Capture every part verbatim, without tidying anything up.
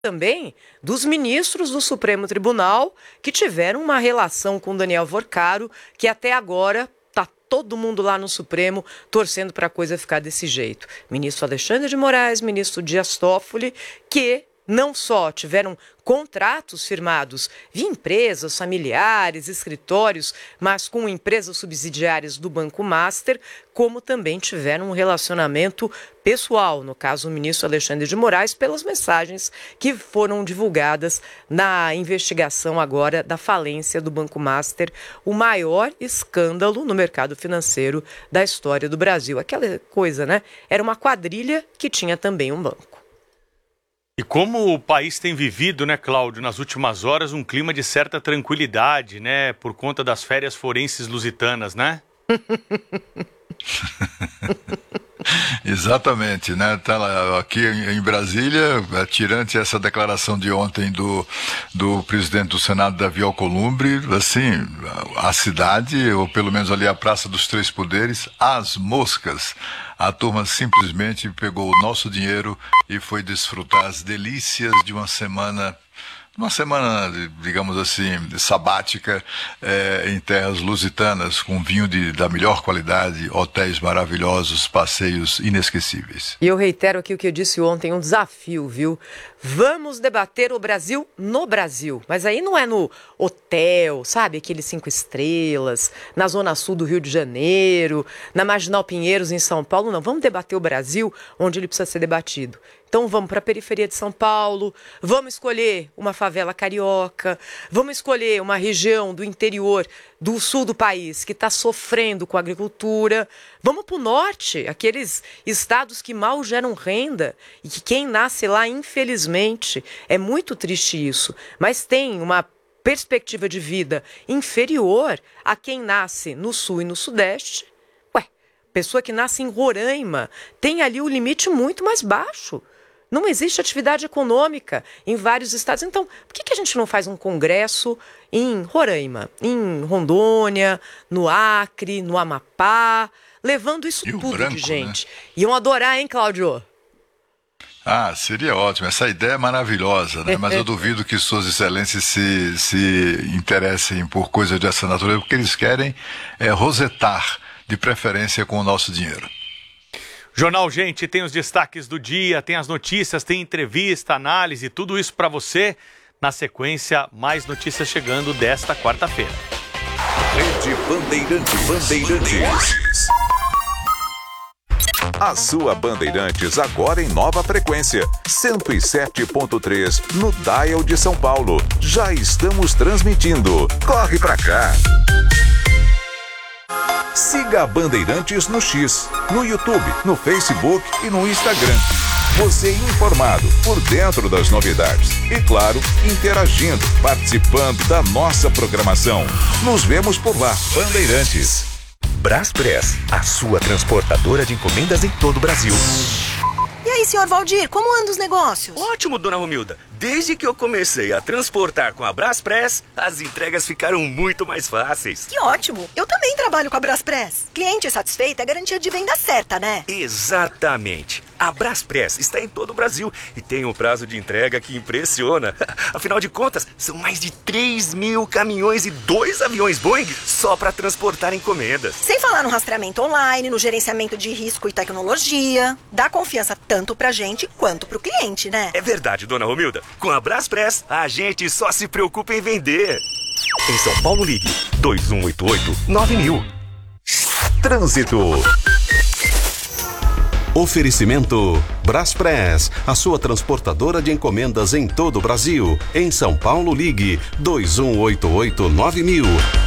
também dos ministros do Supremo Tribunal que tiveram uma relação com Daniel Vorcaro, que até agora está todo mundo lá no Supremo torcendo para a coisa ficar desse jeito. Ministro Alexandre de Moraes, ministro Dias Toffoli, que não só tiveram contratos firmados via empresas, familiares, escritórios, mas com empresas subsidiárias do Banco Master, como também tiveram um relacionamento pessoal, no caso o ministro Alexandre de Moraes, pelas mensagens que foram divulgadas na investigação agora da falência do Banco Master, o maior escândalo no mercado financeiro da história do Brasil. Aquela coisa, né? Era uma quadrilha que tinha também um banco. E como o país tem vivido, né, Cláudio, nas últimas horas, um clima de certa tranquilidade, né, por conta das férias forenses lusitanas, né? Exatamente, né? Tá lá, aqui em Brasília, tirante essa declaração de ontem do, do presidente do Senado, Davi Alcolumbre, assim, a cidade, ou pelo menos ali a Praça dos Três Poderes, às moscas. A turma simplesmente pegou o nosso dinheiro e foi desfrutar as delícias de uma semana, uma semana, digamos assim, sabática, é, em terras lusitanas, com vinho de, da melhor qualidade, hotéis maravilhosos, passeios inesquecíveis. E eu reitero aqui o que eu disse ontem, um desafio, viu? Vamos debater o Brasil no Brasil, mas aí não é no hotel, sabe, aqueles cinco estrelas, na Zona Sul do Rio de Janeiro, na Marginal Pinheiros em São Paulo, não. Vamos debater o Brasil onde ele precisa ser debatido. Então vamos para a periferia de São Paulo, vamos escolher uma favela carioca, vamos escolher uma região do interior, do sul do país, que está sofrendo com a agricultura. Vamos para o norte, aqueles estados que mal geram renda e que quem nasce lá, infelizmente, é muito triste isso, mas tem uma perspectiva de vida inferior a quem nasce no sul e no sudeste. Ué, pessoa que nasce em Roraima tem ali o limite muito mais baixo. Não existe atividade econômica em vários estados. Então, por que, que a gente não faz um congresso em Roraima, em Rondônia, no Acre, no Amapá, levando isso Rio tudo Branco, de gente? Né? Iam adorar, hein, Cláudio? Ah, seria ótimo. Essa ideia é maravilhosa, né? Mas eu duvido que suas excelências se, se interessem por coisas dessa natureza, porque eles querem é, rosetar, de preferência com o nosso dinheiro. Jornal Gente tem os destaques do dia, tem as notícias, tem entrevista, análise, tudo isso para você. Na sequência, mais notícias chegando desta quarta-feira. Rede Bandeirantes. Bandeirantes. A sua Bandeirantes agora em nova frequência, cento e sete ponto três no Dial de São Paulo. Já estamos transmitindo. Corre pra cá. Siga a Bandeirantes no X, no YouTube, no Facebook e no Instagram. Você informado, por dentro das novidades. E claro, interagindo, participando da nossa programação. Nos vemos por lá, Bandeirantes. Braspress, a sua transportadora de encomendas em todo o Brasil. E aí, senhor Valdir, como andam os negócios? Ótimo, dona Romilda. Desde que eu comecei a transportar com a Braspress, as entregas ficaram muito mais fáceis. Que ótimo! Eu também trabalho com a Braspress. Cliente satisfeito é garantia de venda certa, né? Exatamente. A Braspress está em todo o Brasil e tem um prazo de entrega que impressiona. Afinal de contas, são mais de três mil caminhões e dois aviões Boeing só para transportar encomendas. Sem falar no rastreamento online, no gerenciamento de risco e tecnologia. Dá confiança tanto pra gente quanto pro cliente, né? É verdade, dona Romilda. Com a Braspress, a gente só se preocupa em vender. Em São Paulo, ligue dois um oito oito nove mil. Trânsito. Oferecimento Braspress, a sua transportadora de encomendas em todo o Brasil. Em São Paulo, ligue dois um oito oito nove mil.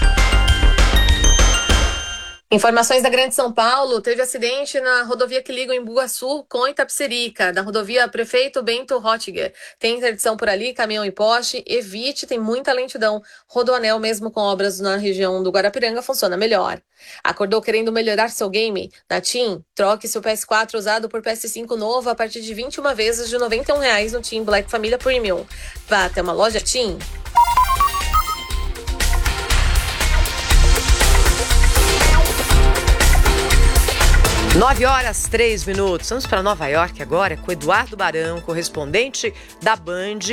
Informações da Grande São Paulo, teve acidente na rodovia que liga o Embu-Guaçu com Itapecerica, na rodovia Prefeito Bento Rottiger. Tem interdição por ali, caminhão e poste, evite, tem muita lentidão. Rodoanel, mesmo com obras na região do Guarapiranga, funciona melhor. Acordou querendo melhorar seu game? Na TIM, troque seu P S quatro usado por P S cinco novo a partir de vinte e uma vezes de noventa e um reais no TIM Black Família Premium. Vá até uma loja TIM. nove horas, três minutos. Vamos para Nova York agora com Eduardo Barão, correspondente da Band.